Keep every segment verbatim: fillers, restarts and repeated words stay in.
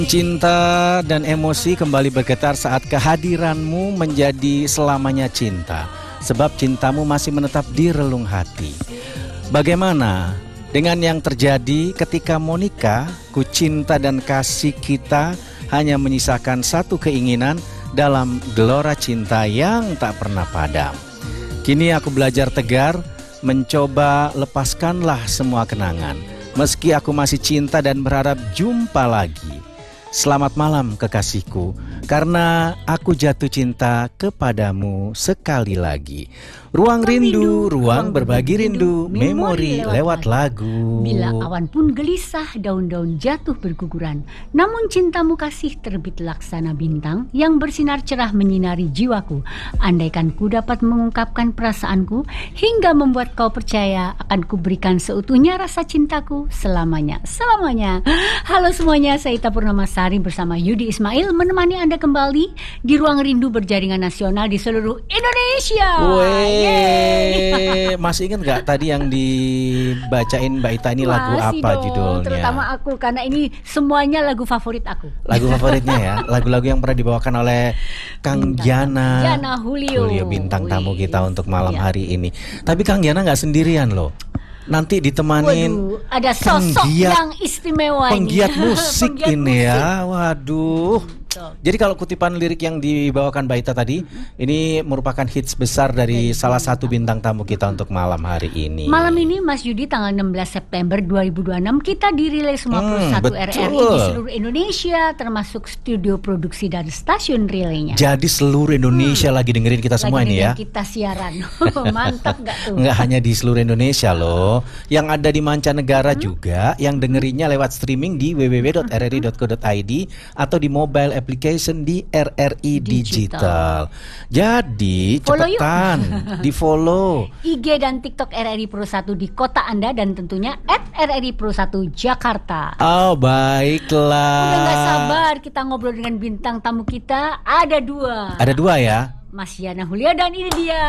Cinta dan emosi kembali bergetar saat kehadiranmu menjadi selamanya cinta. Sebab cintamu masih menetap di relung hati. Bagaimana dengan yang terjadi ketika Monica, ku cinta dan kasih kita hanya menyisakan satu keinginan dalam gelora cinta yang tak pernah padam. Kini aku belajar tegar, mencoba lepaskanlah semua kenangan. Meski aku masih cinta dan berharap jumpa lagi. Selamat malam kekasihku, karena aku jatuh cinta kepadamu sekali lagi. Ruang rindu, ruang berbagi rindu, memori lewat lagu. Bila awan pun gelisah, daun-daun jatuh berguguran, namun cintamu kasih terbit laksana bintang yang bersinar cerah menyinari jiwaku. Andaikan ku dapat mengungkapkan perasaanku hingga membuat kau percaya, akan kuberikan seutuhnya rasa cintaku selamanya, selamanya. Halo semuanya, saya Ita Purnamasari bersama Yudi Ismail menemani Anda kembali di Ruang Rindu berjaringan nasional di seluruh Indonesia. Wey. Yeay. Masih ingat gak tadi yang dibacain Mbak Ita ini lagu Masih apa dong, judulnya? Terutama aku, karena ini semuanya lagu favorit aku. Lagu favoritnya ya, lagu-lagu yang pernah dibawakan oleh Kang Giana Giana Julio. Julio bintang tamu Wih. kita untuk malam Iya. hari ini. Tapi Kang Giana gak sendirian loh. Nanti ditemanin Waduh, ada sosok penggiat- yang istimewa penggiat ini. musik Penggiat ini musik. ya. Waduh. Jadi kalau kutipan lirik yang dibawakan Mbak Ita tadi, ini merupakan hits besar dari salah satu bintang tamu kita untuk malam hari ini. Malam ini Mas Yudi tanggal enam belas September dua ribu dua puluh enam kita dirilai semua Hmm, perusahaan R R I di betul. seluruh Indonesia, termasuk studio produksi dari stasiun relaynya. Jadi seluruh Indonesia lagi dengerin kita semua Lagi ini ya. dengerin kita siaran. Mantap gak tuh? Nggak hanya di seluruh Indonesia loh, yang ada di mancanegara juga, yang dengerinnya lewat streaming di w w w dot r r i dot co dot i d atau di mobile application di R R I Digital. Jadi Follow yuk. cepetan di follow. I G dan TikTok R R I Pro satu di kota Anda dan tentunya at R R I Pro satu Jakarta. Oh baiklah. Udah gak sabar kita ngobrol dengan bintang tamu kita. Ada dua, Ada dua ya. Mas Yana Hulia dan ini dia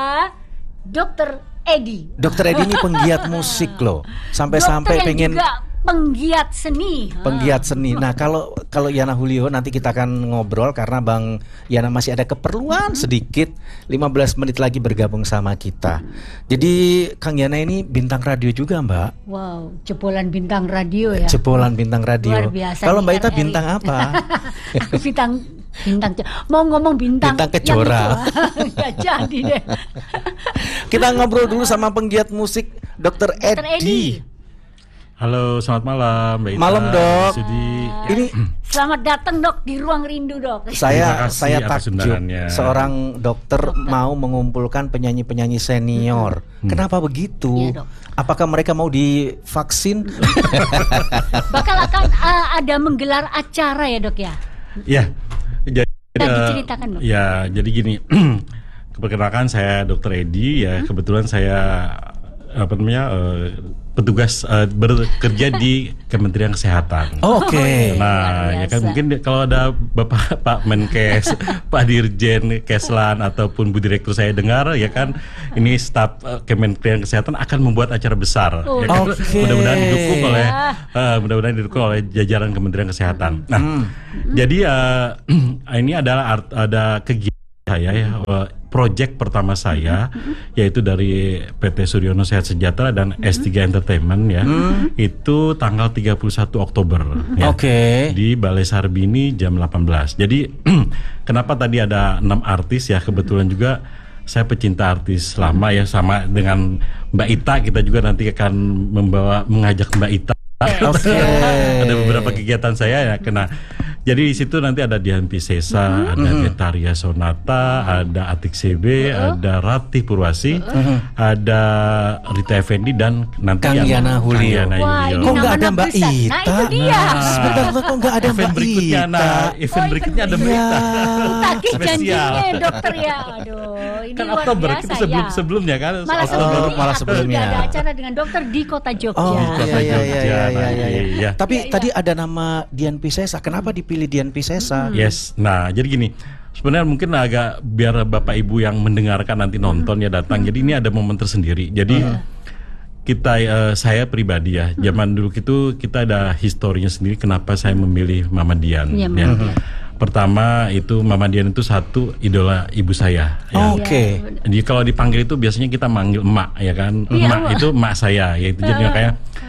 Dokter Edi. Dokter Edi ini penggiat musik loh. Sampai-sampai Dokter yang pengen juga penggiat seni. penggiat seni. Nah kalau kalau Yana Julio nanti kita akan ngobrol karena Bang Yana masih ada keperluan sedikit, lima belas menit lagi bergabung sama kita. Jadi Kang Yana ini bintang radio juga Mbak. Wow, jebolan bintang radio ya. Jebolan bintang radio. Luar biasa Kalau nih, Mbak Ita R R I. bintang apa? Aku bintang bintang mau ngomong bintang Bintang yang kejora. itu. Nggak jadi deh. Kita ngobrol dulu sama penggiat musik Dokter Dokter Edi. Edi. Halo, selamat malam Mbak Ita. Malam, Dok. Mas Yudi. Ini Selamat datang Dok di Ruang Rindu Dok. saya Terima kasih saya atas takjub undangannya. seorang dokter, mau mengumpulkan penyanyi-penyanyi senior. Hmm. Kenapa begitu? Iya, Dok. Apakah mereka mau divaksin? Bakal akan uh, ada menggelar acara ya Dok ya. Ya, jadi Nah, eh, diceritakan, Dok. ya, jadi gini. Perkenalkan saya Dokter Edi ya. Kebetulan saya apa namanya eh, petugas eh, bekerja di Kementerian Kesehatan. Oke. Nah, Luar ya kan biasa. mungkin kalau ada Bapak Pak Menkes, Pak Dirjen Keslan ataupun Bu Direktur saya dengar ya kan ini staf eh, Kementerian Kesehatan akan membuat acara besar. Oh. Ya kan? Oke. Mudah-mudahan didukung oleh Ya. eh, mudah-mudahan didukung oleh jajaran Kementerian Kesehatan. Nah, Hmm. jadi eh, ini adalah art, ada kegiatan saya ya, eh, project pertama saya yaitu dari P T Suryono Sehat Sejahtera dan S tiga Entertainment ya. Itu tanggal tiga puluh satu Oktober ya. Oke. Di Balai Sarbini jam delapan belas. Jadi kenapa tadi ada enam artis ya, kebetulan juga saya pecinta artis lama ya, sama dengan Mbak Ita, kita juga nanti akan membawa mengajak Mbak Ita. Oke. Ada beberapa kegiatan saya ya kena. Jadi di situ nanti ada Dian Piscesa, ada Betaria Sonata, ada Atik C B, ada Ratih Purwasi, ada Rita Effendi dan nanti Kang yang- Yana Kang Julio. Yana Wah, Julio. ini Kok nggak ada nama-nama Mbak besar. Ita? Nah itu dia. Sebentar, kok nggak ada event Mbak berikutnya, Ita? nah event Oh, berikutnya ada event Mbak Ya. Ita. Takis Spesial. janjinya dokter ya. Aduh, ini Kan luar Oktober biasa kita sebelum ya. sebelumnya kan. Malah Oh, sebelumnya, malah aku sebelumnya. udah ada acara dengan dokter di kota Jogja. Oh Kota iya iya iya Jogja, iya iya, nah, iya. iya. Tapi Iya, iya. tadi ada nama Dian Piscesa. Kenapa dipilih Dian Piscesa? Yes, nah jadi gini, sebenarnya mungkin agak biar Bapak Ibu yang mendengarkan nanti nonton ya datang. Jadi ini ada momen tersendiri. Jadi kita uh, saya pribadi ya, zaman dulu itu kita ada historinya sendiri kenapa saya memilih Mama Dian. Iya, ya. Mama Dian. Pertama itu Mama Dian itu satu idola ibu saya. Ya. Oke. Okay. Jadi kalau dipanggil itu biasanya kita manggil emak ya kan. Iya, Emak emak. itu emak saya, yaitu jadi kayak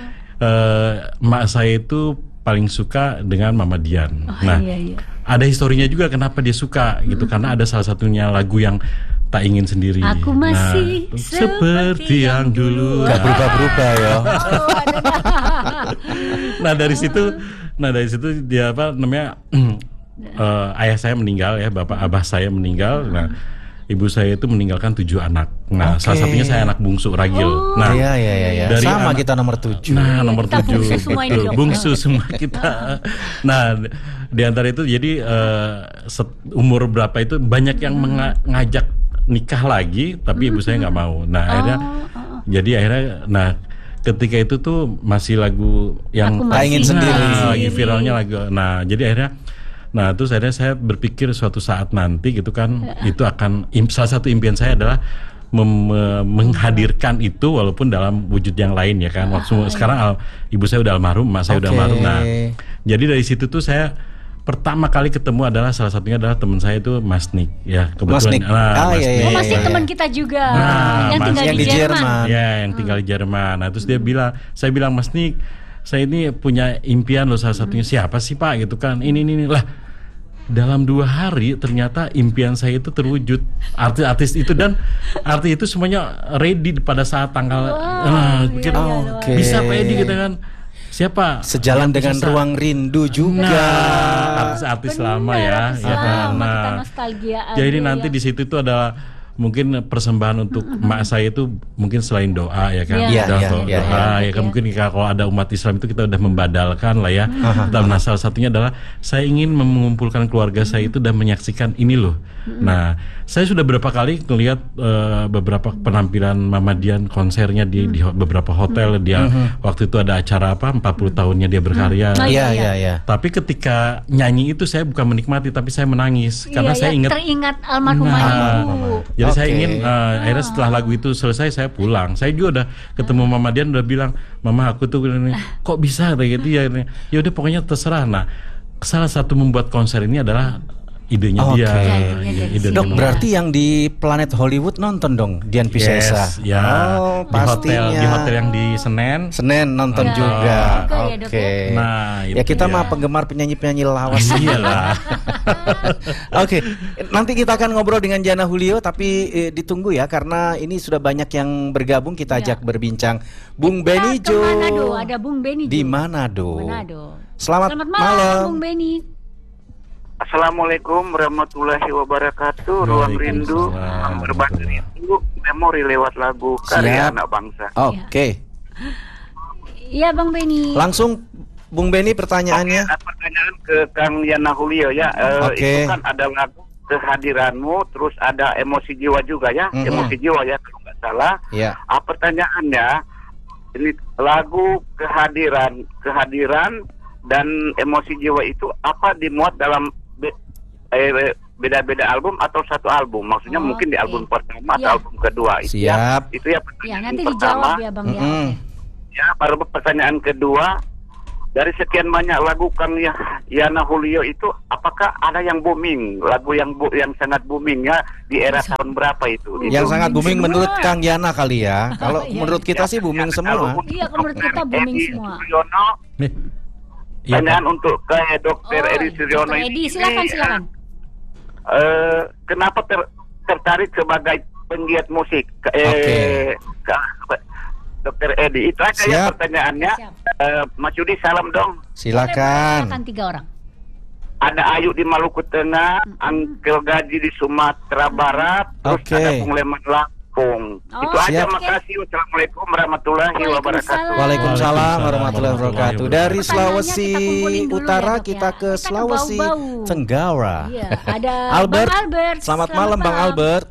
uh, emak saya itu paling suka dengan Mama Dian. Oh, nah, iya, iya. ada historinya juga kenapa dia suka gitu, karena ada salah satunya lagu yang tak ingin sendiri. Aku masih nah, seperti seperti yang dulu. Gak berubah-berubah ya. Oh, ada dah. Nah dari situ, nah dari situ dia apa namanya uh, ayah saya meninggal ya, bapak abah saya meninggal. Nah ibu saya itu meninggalkan tujuh anak. Nah Oke. salah satunya saya anak bungsu ragil. Oh. Nah Iya iya iya. Ya. dari Sama anak- kita nomor tujuh. Nah nomor Kita tujuh bungsu semua ini, betul, Dok. bungsu semua kita. Nah di antara itu jadi uh, set- umur berapa itu banyak yang menga- ngajak nikah lagi, tapi ibu saya nggak mau. Nah akhirnya, oh. jadi akhirnya, nah ketika itu tuh masih lagu yang Aku Tak ingin masih sendiri. Nah, lagi viralnya lagu. Nah jadi akhirnya, nah terus akhirnya saya berpikir suatu saat nanti gitu kan, itu akan im- salah satu impian saya adalah mem- me- menghadirkan itu walaupun dalam wujud yang lain ya kan. Waktu sekarang al- ibu saya udah almarhum, emak saya udah Oke. almarhum. Nah jadi dari situ tuh saya pertama kali ketemu adalah salah satunya adalah teman saya itu Mas Nick ya, Mas Nick. Ah, Mas iya, Oh, iya, Nick. masih iya. teman kita juga Nah, yang Mas- tinggal yang di di Jerman. Jerman. Ya, yang tinggal di Jerman. Nah, terus dia bilang, saya bilang Mas Nick, saya ini punya impian loh, salah satunya siapa sih Pak gitu kan? Ini ini, ini. Lah. Dalam dua hari ternyata impian saya itu terwujud, artis-artis itu, dan artis itu semuanya ready pada saat tanggal. Nah, pikir, iya, oh, Oke. bisa Pak Edi gitu kan? Siapa? Sejalan Yang dengan bisa- Ruang Rindu juga. Nah, artis-artis Benar, lama ya, artis ya kan? lama, Nah, kita nostalgia jadi aja, nanti ya. di situ itu adalah mungkin persembahan untuk emak saya itu mungkin selain doa ya kan, Iya, doa, iya, doa, iya, doa, iya. ya kan, mungkin kalau ada umat Islam itu kita udah membadalkan lah ya. Nah, salah satunya adalah saya ingin mengumpulkan keluarga saya itu dan menyaksikan ini loh. Nah, saya sudah beberapa kali melihat eh, beberapa penampilan Mama Dian konsernya di, di ho- beberapa hotel. Dia waktu itu ada acara apa empat puluh tahunnya dia berkarya. Nah, Iya iya. iya iya. Tapi ketika nyanyi itu saya bukan menikmati, tapi saya menangis karena Iya, saya ya, ingat. teringat almarhumah Nah, ibu. jadi saya Oke. ingin uh, akhirnya setelah lagu itu selesai saya pulang. Saya juga udah ketemu Mama Dian, udah bilang, "Mama, aku tuh ini, kok bisa kayak gitu ya?" Ya udah pokoknya terserah. Nah, salah satu membuat konser ini adalah idenya Oke. dia. Ya, idenya Iya, dari ide sini. Dok, dia. berarti yang di Planet Hollywood nonton dong Dian Piscesa. Yes, ya. Oh, Di hotel, pastinya. di hotel yang di Senen. Senin nonton Ya, juga. juga ya, Dok, Oke. ya. Nah, Ya itu kita dia. mah penggemar penyanyi-penyanyi lawas. Iyalah. Oke, nanti kita akan ngobrol dengan Jana Julio, tapi eh, ditunggu ya karena ini sudah banyak yang bergabung. Kita Ya. ajak berbincang. Bung Kita Beni ke Jo. Manado, ada Bung Beni Di Jo. Manado. Manado. Selamat, Selamat malam, Bung Beni. Assalamualaikum warahmatullahi wabarakatuh. Ruang Rindu Waalaikumsalam. berbagi rindu memori lewat lagu karya Siap. anak bangsa. Oke, Iya, Bang Beni. langsung Bung Beni pertanyaannya. Ada pertanyaan ke Kang Yana Julio ya. Eh, Oke. Itu kan ada lagu kehadiranmu, terus ada emosi jiwa juga ya, Mhm. emosi jiwa ya kalau nggak salah. Ya. Ah, pertanyaannya ini lagu kehadiran, kehadiran dan emosi jiwa itu apa dimuat dalam be- eh, beda-beda album atau satu album? Maksudnya Oh, mungkin di oke. album pertama Iya. atau album kedua. Itu ya, Siap. itu ya Ya, pertanyaan nanti pertama. dijawab ya, Bang ya. Mm-mm. Oke. Ya, baru pertanyaan kedua, dari sekian banyak lagu Kang Ya- Yana Julio itu, apakah ada yang booming, lagu yang bu- yang sangat booming ya di era tahun berapa itu? Itu. Yang sangat booming semua. menurut Kang Yana kali ya. Kalau Iya, menurut kita Ya, sih booming ya, semua. kalau untuk Iya, kalau menurut kita Dokter booming Edi semua. Suryono, Nih. Iya, pertanyaan untuk kayak Dokter Oh, Edi Suryono Dokter ini, Edi, silakan ini, silakan. eh, kenapa ter- tertarik sebagai penggiat musik? Ke- Eh, ke- Dokter Edi, itu aja ya Siap. pertanyaannya. Siap. Eh, Mas Yudi, salam dong. Silakan. Silakan tiga orang. Ada Ayu di Maluku Tengah, Angkel Gaji di Sumatera Barat, terus Oke. ada Bung Leman Lampung. Oh, Itu aja, siap. makasih. Wassalamualaikum warahmatullahi wabarakatuh. Waalaikumsalam. Waalaikumsalam warahmatullahi wabarakatuh. Dari Pertanyaannya Sulawesi kita kumpulin dulu Utara ya, Dok, kita ya. ke Kita ke Sulawesi Bau-Bau. Tenggara. Iya, ada Albert. Bang Albert. Selamat malam Bang Albert.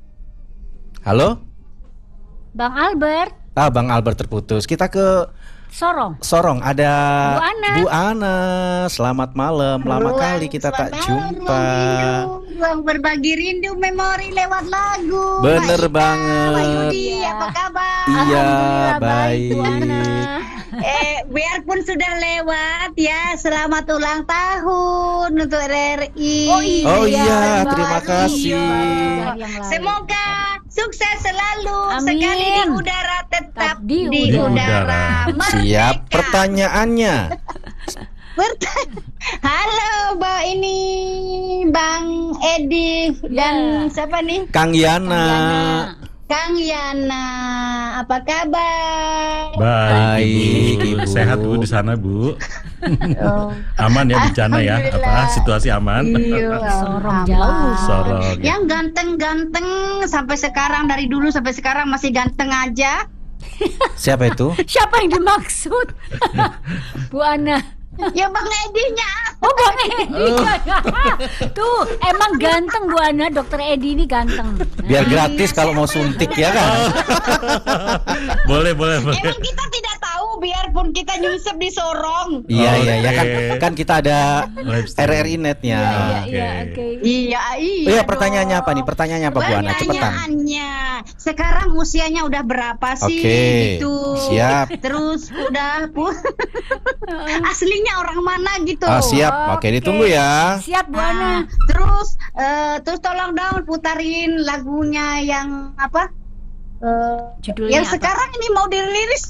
Halo? Bang Albert. Ah, Bang Albert terputus. Kita ke Sorong. Sorong ada Bu Ana. Bu Ana. Selamat malam. Lama Ruang- kali kita tak selamat malam, jumpa. Ruang rindu, ruang berbagi rindu memori lewat lagu. Bener Mbak Ika, banget. Mbak Yudi, Iya. apa kabar? Iya, Alhamdulillah baik. Bu Ana. Eh, biarpun sudah lewat ya, selamat ulang tahun untuk R R I. Oh iya, Oh iya, baru. terima kasih. Iya, yang lalu. Semoga sukses selalu, Amin. sekali di udara tetap Tetap di di, udara. udara. Siap Merdeka. pertanyaannya. Bertanya. Halo, Mbak ini Bang Edi dan Ya. siapa nih? Kang Yana. Kang Yana, apa kabar? Baik, Baik, Ibu. Ibu. Sehat Bu di sana Bu. Oh, Aman ya bencana ya? Apa Alhamdulillah. situasi aman? iya, Sorong aman. jauh. Sorong. ya. Yang ganteng-ganteng sampai sekarang, dari dulu sampai sekarang masih ganteng aja. Siapa itu? Siapa yang dimaksud? Bu Ana. Ya Bang Edinya. Oh Bang Edi. Tuh emang ganteng Bu Ana. Dokter Edi ini ganteng. Biar gratis kalau mau suntik ya kan? Boleh, boleh, boleh. Emang kita tidak tahu biarpun kita nyusup di Sorong. Iya iya ya kan Oke. kan kita ada Live R R I streaming. netnya. Iya Oke. iya oke. Iya, iya. Oh ya pertanyaannya dong. apa nih? Pertanyaannya apa Bu Ana? Cepetan. Pertanyaannya, sekarang usianya udah berapa sih? Oke, Gitu. siap. Terus udah pun aslinya orang mana gitu. Ah, siap. Oke, ditunggu ya. Siap Bu Nah, Ana. terus eh, terus tolong dong putarin lagunya yang apa? Eh, Judulnya yang apa? sekarang ini mau dirilis.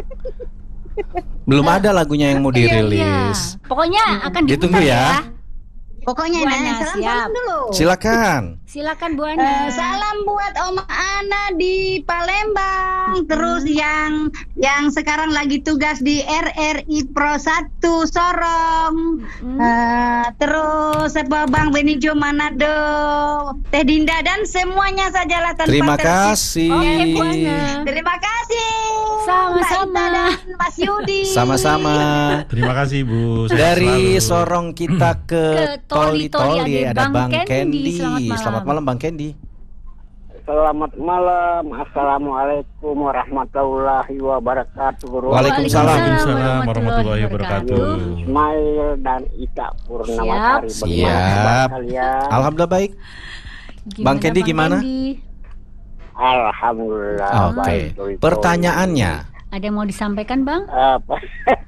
Belum ada lagunya yang mau Iya, iya. dirilis. Pokoknya akan Ditunggu diputar ya. ya. Pokoknya Bu nah, Ana, salam siap. salam dulu. Silakan. Silakan Bu Eh, Ana. salam buat Oma Ana di Palembang. Terus yang yang sekarang lagi tugas di R R I Pro satu Sorong. Hmm. Eh, terus apa Bang Benijo Manado, Teh Dinda dan semuanya sajalah tanpa Terima tersisa. kasih. Oke Bu Ana. Terima kasih. Sama-sama. Mbak Ita dan Mas Yudi. Sama-sama. Terima kasih Bu. Sehat Dari selalu. Sorong kita ke Ke Toli-Toli Toli-Toli ada ada Bang Bang Kendi. Kendi. Selamat malam. Selamat malam Bang Kendi. Selamat malam. Assalamualaikum warahmatullahi wabarakatuh. Waalaikumsalam. Waalaikumsalam warahmatullahi wabarakatuh. Ismail dan Ika Purnamasari. Siap. Bagaimana Siap. kabar kalian? Alhamdulillah baik. Bang Kendi gimana? Kendi? Alhamdulillah. Oke. baik, Doi-doi. Pertanyaannya. Ada yang mau disampaikan Bang? Apa?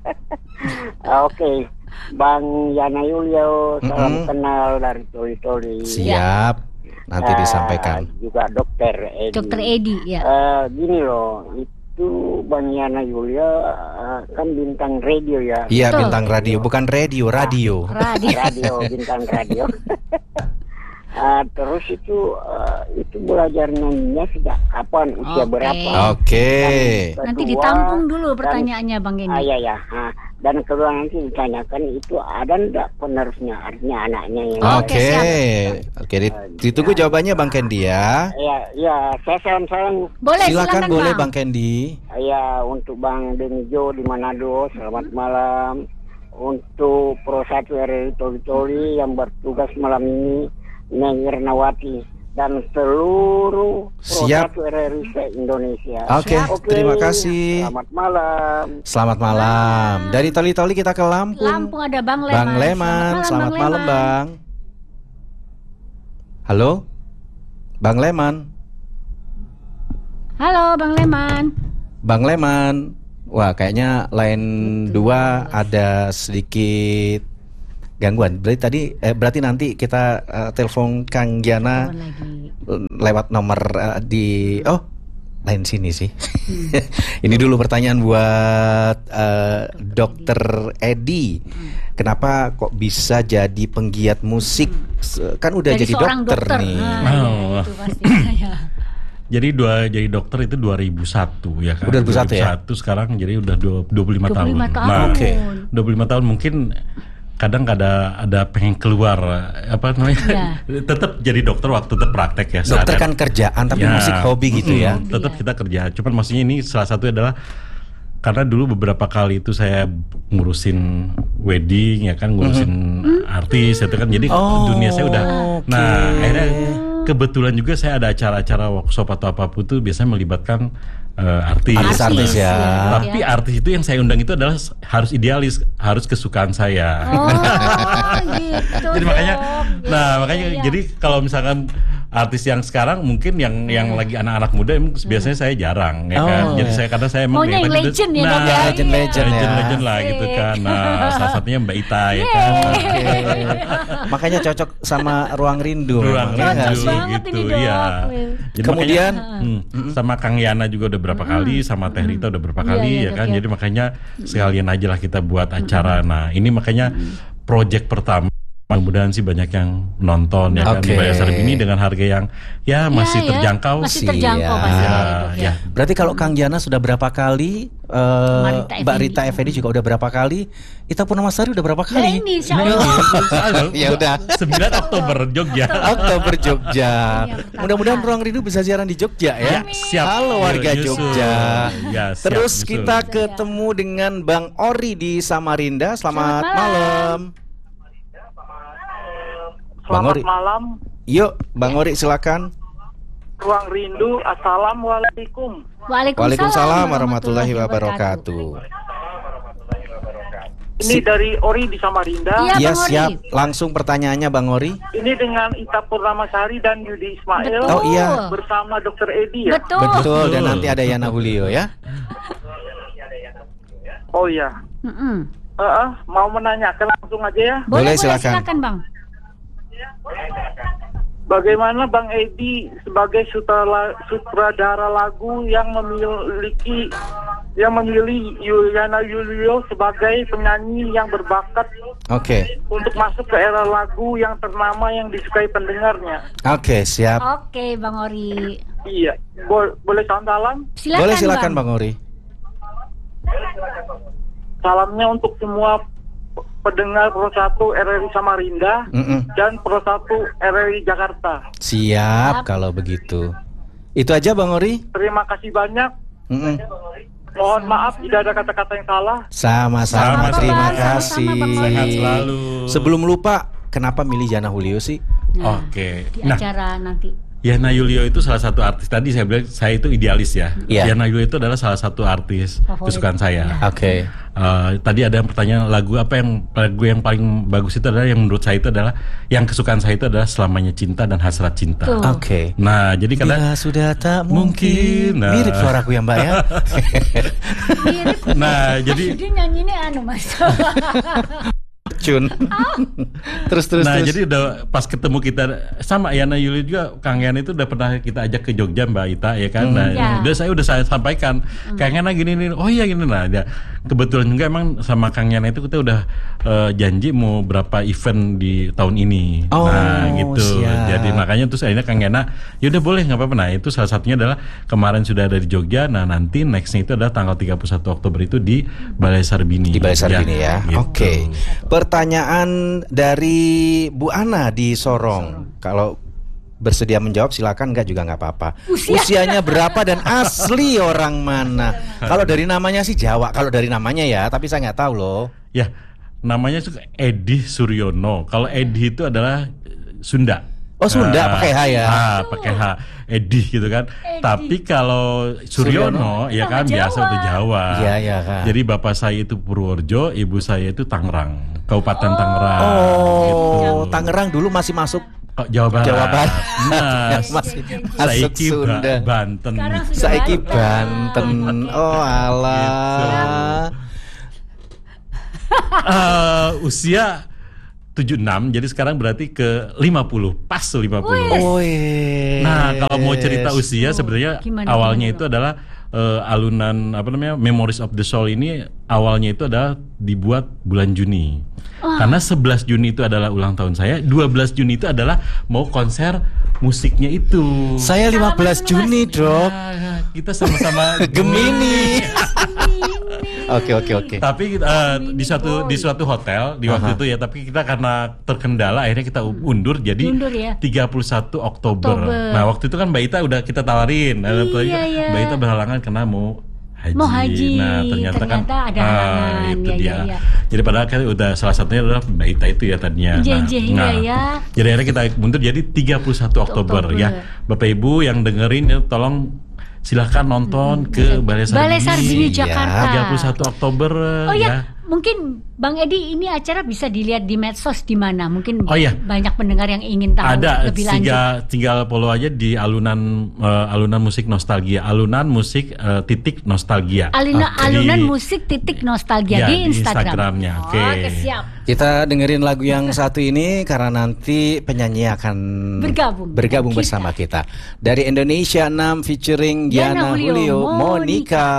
Oke. Bang Yana Yulio, salam Mm-mm. kenal dari Toli-Toli. Siap. Nanti Eh, disampaikan. Juga dokter Edi. Dokter Edi ya. Eh, gini loh, itu Bang Yana Yulia eh, kan bintang radio ya. Iya Betul. bintang radio, bukan radio, radio. Radio. Radio, bintang radio. Eh, terus itu eh, itu belajar nyanyinya sejak kapan, usia Oke. berapa? Oke. Dan Nanti kedua, ditampung dulu dan- pertanyaannya Bang Ah, Kendi. iya ya. Ah, dan kedua nanti ditanyakan itu ada enggak penerusnya, artinya anaknya yang Oke, Oke. siap. Oke, di- ditunggu jawabannya Bang Kendi ya. Ya, ya, saya salam-salam Boleh Silakan silakan boleh Bang. Bang Kendi. ya untuk Bang Benijo di Manado, selamat malam. Untuk Pro satu R R I Toli-Toli yang bertugas malam ini, Neng Irnawati dan seluruh Pro Siap. satu R R I se-Indonesia. Oke, Oke, terima kasih. Selamat malam. Selamat malam. Dari Toli-Toli kita ke Lampung. Lampung ada Bang Leman. Bang Leman, selamat malam Bang. Halo? Bang Leman. Halo Bang Leman. Bang Leman. Wah, kayaknya line dua ada sedikit gangguan. Berarti tadi eh, berarti nanti kita eh, telepon Kang Giana Telepon lagi. lewat nomor eh, di oh lain sini sih. Ini dulu pertanyaan buat eh, Dokter Edi. Kenapa kok bisa jadi penggiat musik? Se- Kan udah Dari jadi seorang dokter, dokter. nih. Nah, Oh. itu pasti. Ya. Jadi dua jadi dokter itu dua ribu satu ya kan. Udah dua ribu satu ya? dua ribu satu sekarang jadi udah dua puluh lima tahun. dua puluh lima tahun. Nah, Oke. dua puluh lima tahun mungkin kadang ada ada pengen keluar apa namanya? Ya. Tetap jadi dokter waktu tetap praktek ya. Dokter sadar. kan kerjaan tapi Ya, musik hobi gitu ya. mm, Tetap Iya. kita kerja. Cuman maksudnya ini salah satu adalah karena dulu beberapa kali itu saya ngurusin wedding ya kan, ngurusin artis itu kan, jadi Oh, dunia saya udah. oke. Nah akhirnya kebetulan juga saya ada acara-acara workshop atau apapun tuh biasanya melibatkan uh, artis. Artis-artis ya. Tapi artis itu yang saya undang itu adalah harus idealis, harus kesukaan saya. Oh, gitu. Jadi makanya, dong. nah makanya Iya. jadi kalau misalkan artis yang sekarang mungkin yang yang lagi anak-anak muda emang biasanya saya jarang ya kan. Oh, Jadi iya. saya karena saya emang Maunya yang dari tadi legend udah- ya, dong, nah, ya. legend-legend ya. legend-legend lah gitu kan. Nah, salah satunya Mbak Ita ya kan. Oke. Makanya cocok sama Ruang Rindu. Ruang memang, ya nggak Rindu sih? banget gitu, ini, Dok. iya. Well. Jadi Kemudian, makanya, hmm, sama Kang Yana juga udah berapa kali, sama Teh Rita udah berapa Iya, kali iya, ya Dok, kan. ya. Jadi makanya sekalian aja lah kita buat acara. Nah, ini makanya project pertama. Mudah-mudahan sih banyak yang nonton ya kan Oke. di Balai Sarbini dengan harga yang ya masih Ya, ya. terjangkau. Masih Siap. terjangkau pasti Ya, ya, Dok, ya. ya. Berarti kalau Kang Jana sudah berapa kali, eh, Marita Mbak Effendi. Rita Effendi juga udah berapa kali, Ita Purnamasari udah berapa Nah, kali? ini insya Nah, Allah. ini, Ya udah. sembilan Oktober Jogja. Oktober Jogja. Iya, Mudah-mudahan Ruang Rindu bisa siaran di Jogja ya. Ya, siap. Halo warga Nyusul. Jogja. Ya, siap, Terus nyusul. kita ketemu dengan Bang Ori di Samarinda. Selamat, Selamat malam. malam. Bang Selamat Ori. malam, Yuk, Bang Ori silakan. Ruang Rindu. Assalamualaikum. Waalaikumsalam warahmatullahi wabarakatuh. Ini Si- dari Ori di Samarinda. Iya, Ya Bang Ori. siap. Langsung pertanyaannya Bang Ori. Ini dengan Ita Purnamasari dan Yudi Ismail Betul. Oh, iya. bersama Dokter Edi ya. Betul. Betul. Dan Betul. nanti ada Yana Julio ya. Oh ya. Mm-mm. Eh, eh, mau menanyakan langsung aja ya. Boleh, Boleh, boleh, silakan. silakan Bang. Bagaimana Bang Edi sebagai sutradara, sutradara lagu yang memiliki yang memilih Yana Julio sebagai penyanyi yang berbakat Oke. untuk masuk ke era lagu yang ternama yang disukai pendengarnya? Oke, siap. Oke, Bang Ori. Iya, Bo- boleh salam salam. Silakan, Boleh silakan Bang. Bang Ori. Salamnya untuk semua pendengar Pro satu R R I Samarinda Mm-mm. dan Pro satu R R I Jakarta. Siap kalau begitu. Itu aja Bang Ori. Terima kasih banyak. Mm-mm. Mohon maaf jika ada kata-kata yang salah. Sama-sama. Sama-sama, Terima Bang. kasih. Sama-sama, Bang Ori. Sehat selalu. Sebelum lupa, kenapa milih Yana Julio sih? Nah, Oke. Di Nah, acara nanti. Yana Julio itu salah satu artis. Tadi saya bilang saya itu idealis ya. Iya. Yana Julio itu adalah salah satu artis Favorit. kesukaan saya. Oke. Eh, tadi ada yang pertanyaan lagu apa yang lagu yang paling bagus itu adalah yang menurut saya itu adalah yang kesukaan saya itu adalah Selamanya Cinta dan Hasrat Cinta. Tuh. Oke. Nah, jadi karena Bila sudah tak Mungkin, mungkin. nah. Mirip suaraku ya Mbak ya. Mirip. nah, jadi Dia nyanyi ini anu Mas. Cun. terus terus nah, terus. jadi udah pas ketemu kita sama Yana Julio juga Kang Yana itu udah pernah kita ajak ke Jogja Mbak Ita ya kan. Nah, Ya. udah saya udah saya sampaikan Kang Yana gini nih. Oh iya gini nah. Ya, kebetulan juga emang sama Kang Yana itu kita udah eh, janji mau berapa event di tahun ini. Oh, nah, gitu. siap. Jadi makanya terus akhirnya Kang Yana ya udah boleh nggak apa-apa. Nah, itu salah satunya adalah kemarin sudah ada di Jogja. Nah, nanti nextnya itu adalah tanggal tiga puluh satu Oktober itu di Balai Sarbini. Di Balai Sarbini ya. gitu. Oke. Pertanyaan dari Bu Ana di Sorong. Kalau bersedia menjawab silakan, enggak juga nggak apa-apa. Usia. Usianya berapa dan asli orang mana? Kalau dari namanya sih Jawa. Kalau dari namanya ya, tapi saya nggak tahu loh. Ya, namanya itu Edi Suryono. Kalau Edi itu adalah Sunda. Oh, Sunda, Ah, pakai H ya? Ah, pakai H. Edi gitu kan. Edi. Tapi kalau Suryono, ya kan Sama biasa Jawa. udah Jawa. Iya, iya, kan. Jadi bapak saya itu Purworejo, ibu saya itu Tangerang, Kabupaten Tangerang. Oh, gitu. Tangerang dulu masih masuk Kok Jawa Barat. Jawa Barat. Nah, masih masuk saiki Ba- Sunda. Banten. Sekarang sudah Saiki Banten. Banten. Oke. Oh, alah. Eh, usia tujuh puluh enam, jadi sekarang berarti ke lima puluh, pas tuh lima puluh. Oh, yes. Nah, kalau mau cerita usia sebenarnya Gimana, awalnya gimana, itu adalah eh, alunan apa namanya Memories of the Soul ini awalnya itu adalah dibuat bulan Juni. Karena sebelas Juni itu adalah ulang tahun saya, dua belas Juni itu adalah mau konser musiknya itu. Saya lima belas Juni, Dok. Nah, kita sama-sama Gemini. Oke, oke, oke. Tapi eh, di suatu di suatu hotel di waktu Aha. itu ya, tapi kita karena terkendala akhirnya kita undur jadi Undur ya. tiga puluh satu Oktober. Oktober. Nah, waktu itu kan Mbak Ita udah kita tawarin. Nah, Iya, iya. Mbak Ita berhalangan karena mau haji. Mau haji, Nah, ternyata, kan ternyata ada ah, halangan. itu Ya, dia. ya, ya. Jadi padahal kan udah salah satunya adalah Mbak Ita itu ya tadinya. Iya, Nah, iya, iya, nah, ya. jadi akhirnya kita mundur jadi tiga puluh satu Oktober, Oktober. ya. Bapak Ibu yang dengerin ya, tolong silahkan nonton ke Balai Sarbini. Balai Sarbini Iya. Jakarta. tiga puluh satu Oktober Oh ya. ya, mungkin Bang Edi ini acara bisa dilihat di medsos di mana? Mungkin Oh, iya. banyak pendengar yang ingin tahu Ada lebih lanjut. tinggal tinggal follow aja di alunan eh, alunan musik nostalgia, alunan musik eh, titik nostalgia. Aluna, Oke. alunan Di- musik titik nostalgia Ya, di di Instagram. Instagramnya, oke. Oke, siap. Kita dengerin lagu yang satu ini karena nanti penyanyi akan Bergabung bergabung dengan kita. bersama kita. Dari Indonesia enam featuring Diana Diana Julio, Julio, Monica. Monica.